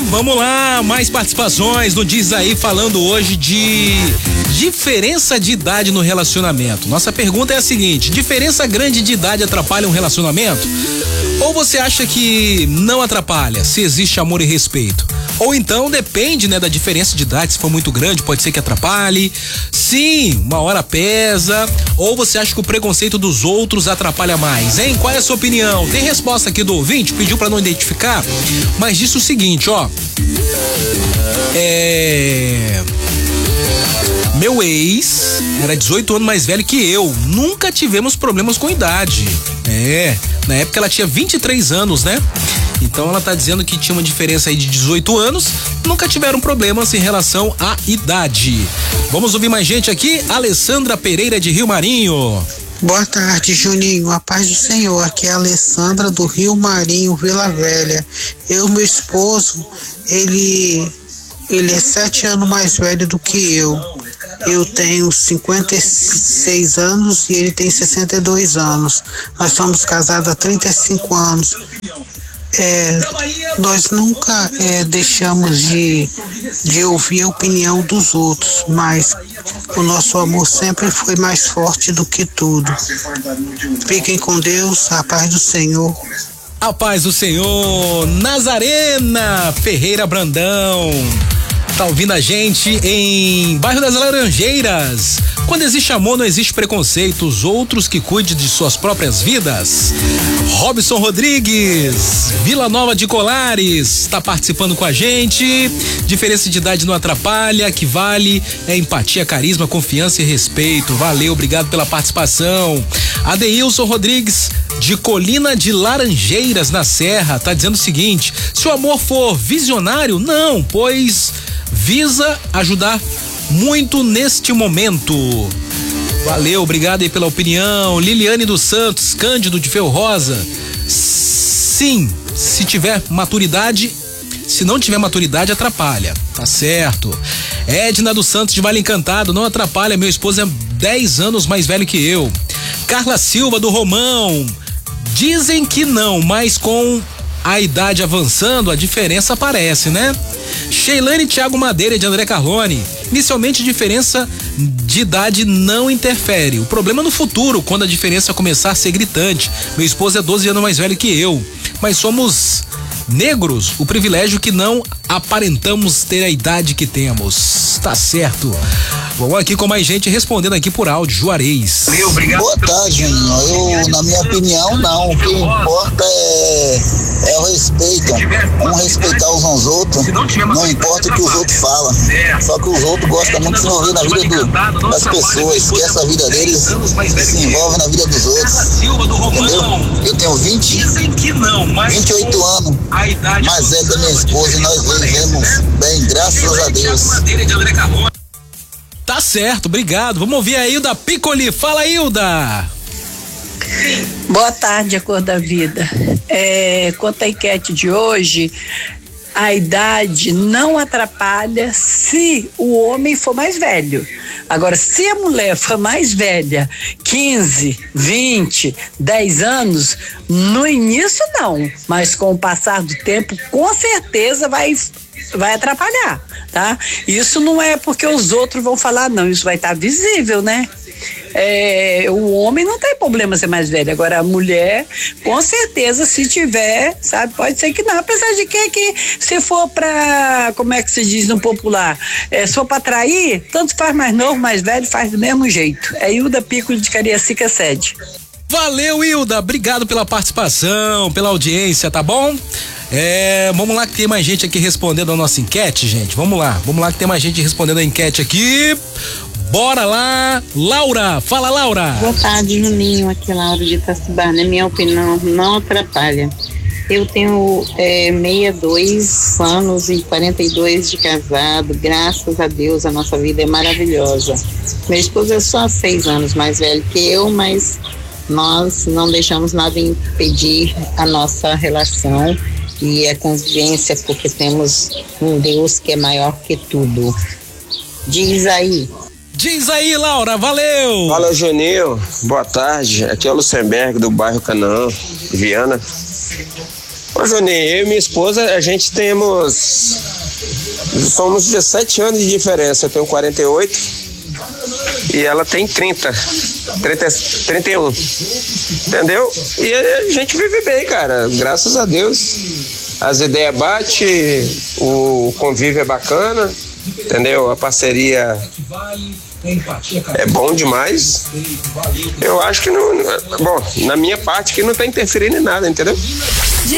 Vamos lá, mais participações no Diz Aí, falando hoje de diferença de idade no relacionamento. Nossa pergunta é a seguinte: diferença grande de idade atrapalha um relacionamento? Ou você acha que não atrapalha, se existe amor e respeito? Ou então depende, né, da diferença de idade, se for muito grande, pode ser que atrapalhe. Sim, uma hora pesa. Ou você acha que o preconceito dos outros atrapalha mais, hein? Qual é a sua opinião? Tem resposta aqui do ouvinte, pediu pra não identificar, mas disse o seguinte, ó. Meu ex era 18 anos mais velho que eu. Nunca tivemos problemas com idade. Na época ela tinha 23 anos, né? Então ela tá dizendo que tinha uma diferença aí de 18 anos, nunca tiveram problemas em relação à idade. Vamos ouvir mais gente aqui, Alessandra Pereira de Rio Marinho. Boa tarde, Juninho, a paz do Senhor, aqui é a Alessandra do Rio Marinho, Vila Velha. Meu esposo, ele é 7 anos mais velho do que eu. Eu tenho 56 anos e ele tem 62 anos. Nós somos casados há 35 anos. Nós nunca deixamos de ouvir a opinião dos outros, mas o nosso amor sempre foi mais forte do que tudo. Fiquem com Deus, a paz do Senhor. A paz do Senhor. Nazarena Ferreira Brandão tá ouvindo a gente em Bairro das Laranjeiras. Quando existe amor, não existe preconceito. Os outros que cuidem de suas próprias vidas. Robson Rodrigues, Vila Nova de Colares, tá participando com a gente. Diferença de idade não atrapalha, que vale é empatia, carisma, confiança e respeito. Valeu, obrigado pela participação. Adeilson Rodrigues, de Colina de Laranjeiras, na Serra, tá dizendo o seguinte: se o amor for visionário, não, pois visa ajudar muito neste momento. Valeu, obrigado aí pela opinião. Liliane dos Santos, Cândido de Ferro Rosa. Sim, se tiver maturidade, se não tiver maturidade, atrapalha, tá certo. Edna dos Santos de Vale Encantado, não atrapalha, meu esposo é 10 anos mais velho que eu. Carla Silva do Romão, dizem que não, mas com a idade avançando, a diferença aparece, né? Sheilane Thiago Madeira de André Carlone, inicialmente diferença de idade não interfere. O problema é no futuro, quando a diferença começar a ser gritante. Meu esposo é 12 anos mais velho que eu, mas somos negros, o privilégio que não aparentamos ter a idade que temos. Tá certo. Vamos aqui com mais gente respondendo aqui por áudio. Juarez. Boa tarde, Juninho. Na minha opinião, não. O que importa é o respeito. Vamos respeitar uns aos outros. Não importa o que os outros falam. Só que os outros gostam muito de se envolver na vida das pessoas. Esquece a vida deles, se envolve na vida dos outros. Entendeu? Eu tenho 28 anos, mais velho da minha esposa, e nós vivemos bem, graças a Deus. Tá certo, obrigado. Vamos ouvir a Hilda Piccoli. Fala, Hilda. Boa tarde, a cor da vida. Quanto à enquete de hoje, a idade não atrapalha se o homem for mais velho. Agora, se a mulher for mais velha, 15, 20, 10 anos, no início não, mas com o passar do tempo, com certeza vai atrapalhar, tá? Isso não é porque os outros vão falar, não, isso vai estar visível, né? O homem não tem problema ser mais velho, agora a mulher, com certeza, se tiver, sabe, pode ser que não, apesar de que se for pra, como é que se diz no popular, se for pra trair, tanto faz mais novo, mais velho, faz do mesmo jeito. É Hilda Piccoli de Cariacica Sede. Valeu, Hilda, obrigado pela participação, pela audiência, tá bom? Vamos lá que tem mais gente aqui respondendo a nossa enquete, gente. Vamos lá que tem mais gente respondendo a enquete aqui. Bora lá, Laura, fala, Laura. Boa tarde, Juninho, aqui é Laura de Itacibá. Na minha opinião, não atrapalha. Eu tenho 62 anos e 42 de casado, graças a Deus a nossa vida é maravilhosa. Meu esposo é só 6 anos mais velho que eu, mas nós não deixamos nada impedir a nossa relação e a convivência, porque temos um Deus que é maior que tudo. Diz aí. Diz aí, Laura, valeu! Fala, Juninho, boa tarde, aqui é o Luxemburgo do bairro Canaã, Viana. Ô Juninho, eu e minha esposa, a gente somos 17 anos de diferença. Eu tenho 48 e ela tem 31. Entendeu? E a gente vive bem, cara. Graças a Deus. As ideias batem, o convívio é bacana, entendeu? A parceria é bom demais. Eu acho que não. Bom, na minha parte que não tá interferindo em nada, entendeu?